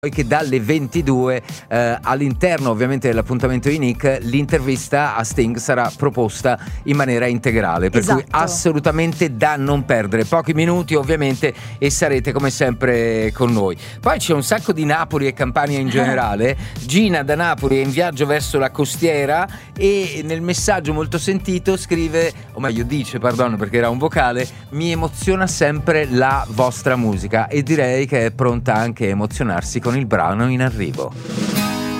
che dalle 22 all'interno ovviamente dell'appuntamento di Nick l'intervista a Sting sarà proposta in maniera integrale, per cui assolutamente da non perdere, pochi minuti ovviamente e sarete come sempre con noi. Poi c'è un sacco di Napoli e Campania in generale. Gina da Napoli è in viaggio verso la costiera e nel messaggio molto sentito scrive, o meglio dice, perdono perché era un vocale: mi emoziona sempre la vostra musica, e direi che è pronta anche a emozionarsi con il brano in arrivo.